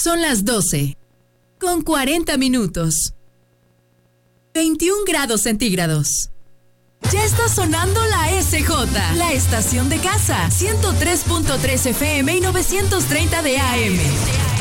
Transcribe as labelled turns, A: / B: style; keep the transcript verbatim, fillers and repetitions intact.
A: Son las doce, con cuarenta minutos. veintiún grados centígrados. Ya está sonando la S J, la estación de casa, ciento tres punto tres F M y novecientos treinta de A M.